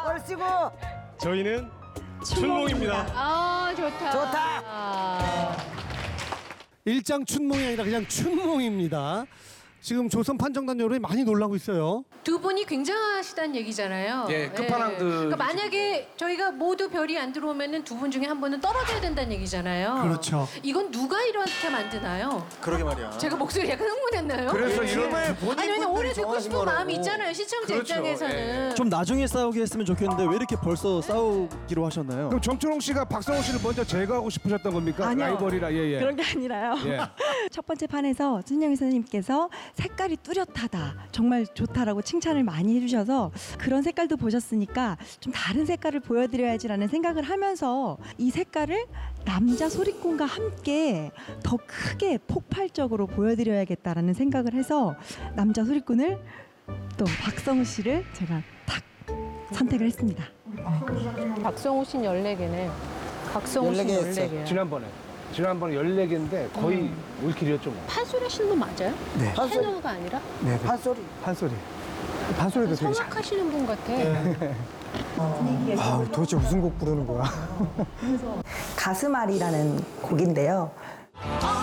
걸으시고. 저희는 춘몽입니다. 아, 좋다. 좋다. 일장 춘몽이 아니라 그냥 춘몽입니다. 지금 조선 판정단 여론이 많이 놀라고 있어요. 두 분이 굉장하시다는 얘기잖아요. 예, 끝판왕들. 그러니까 만약에 저희가 모두 별이 안 들어오면은 두 분 중에 한 분은 떨어져야 된다는 얘기잖아요. 그렇죠. 이건 누가 이렇게 만드나요? 그러게 말이야. 제가 목소리 약간 흥분했나요? 그래서 이런 아니 왜냐면 오래 듣고 싶은 마음이 있잖아요. 시청자 그렇죠. 입장에서는. 좀 나중에 싸우게 했으면 좋겠는데 왜 이렇게 벌써 싸우기로 하셨나요? 그럼 정춘홍 씨가 박성호 씨를 먼저 제거하고 싶으셨던 겁니까? 아니요. 라이벌이라 예예. 그런 게 아니라요. 예. 첫 번째 판에서 신영희 선생님께서 색깔이 뚜렷하다, 정말 좋다라고 칭찬을 많이 해주셔서 그런 색깔도 보셨으니까 좀 다른 색깔을 보여드려야지라는 생각을 하면서 이 색깔을 남자 소리꾼과 함께 더 크게 폭발적으로 보여드려야겠다라는 생각을 해서 남자 소리꾼을 또 박성우 씨를 제가 딱 선택을 했습니다. 박성호 씨는 14개네. 박성호 씨는 14개 했어요. 14개야. 지난번에 14개인데 거의 올킬이었죠 뭐. 판소리 하시는 분 맞아요? 네. 테너가 아니라? 네. 판소리. 판소리도 되게 잘. 성악하시는 분 같아. 아, 도대체 무슨 곡 부르는 거야? 가슴앓이라는 곡인데요.